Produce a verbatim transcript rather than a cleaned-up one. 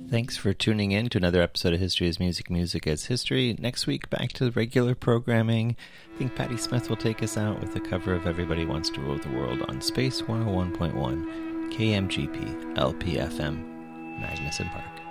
Thanks for tuning in to another episode of History as Music, Music as History. Next week, back to the regular programming. I think Patti Smith will take us out with a cover of Everybody Wants to Rule the World on Space one oh one point one, K M G P, L P F M, Magnuson Park.